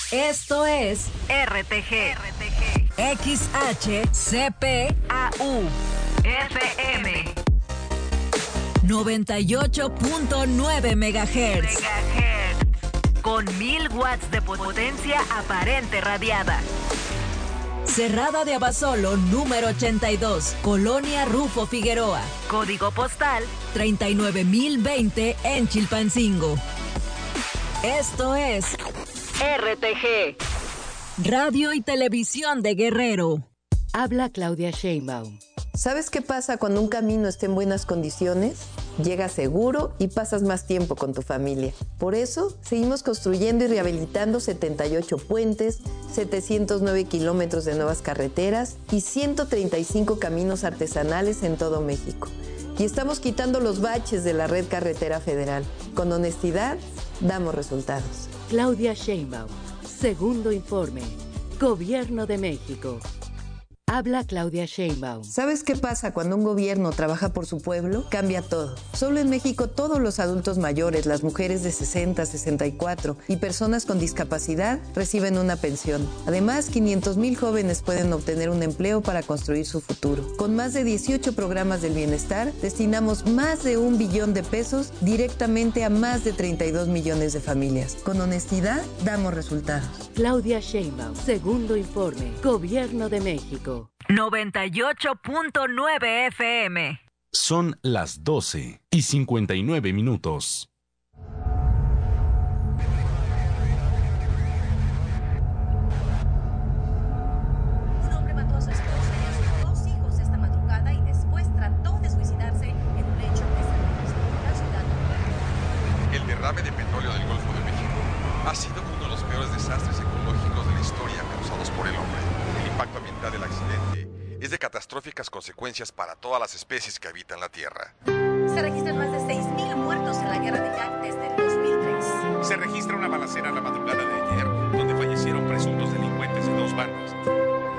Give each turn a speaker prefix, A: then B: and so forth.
A: Esto es RTG. XHCPAU FM 98.9 MHz. Con 1000 watts de potencia aparente radiada. Cerrada de Abasolo, número 82, Colonia Rufo Figueroa. Código postal 39020 en Chilpancingo. Esto es RTG, Radio y Televisión de Guerrero.
B: Habla Claudia Sheinbaum.
C: ¿Sabes qué pasa cuando un camino está en buenas condiciones? Llegas seguro y pasas más tiempo con tu familia. Por eso, seguimos construyendo y rehabilitando 78 puentes, 709 kilómetros de nuevas carreteras y 135 caminos artesanales en todo México. Y estamos quitando los baches de la red carretera federal. Con honestidad, damos resultados.
B: Claudia Sheinbaum. Segundo informe. Gobierno de México. Habla Claudia Sheinbaum.
C: ¿Sabes qué pasa cuando un gobierno trabaja por su pueblo? Cambia todo. Solo en México todos los adultos mayores, las mujeres de 60, 64 y personas con discapacidad reciben una pensión. Además, 500,000 jóvenes pueden obtener un empleo para construir su futuro. Con más de 18 programas del bienestar, destinamos más de 1 billón de pesos directamente a más de 32 millones de familias. Con honestidad, damos resultados.
B: Claudia Sheinbaum. Segundo informe. Gobierno de México.
A: 98.9 FM.
D: Son las 12:59.
E: Un hombre mató a su esposa y a sus 2 hijos esta madrugada y después trató de suicidarse en un lecho de la ciudad.
F: El derrame de petróleo del Golfo de México ha sido uno de los peores desastres ecológicos de la historia causados por el hombre. El impacto ambiental del accidente es de catastróficas consecuencias para todas las especies que habitan la Tierra.
E: Se registran más de 6,000 muertos en la guerra de Irak desde el 2003.
G: Se registra una balacera en la madrugada de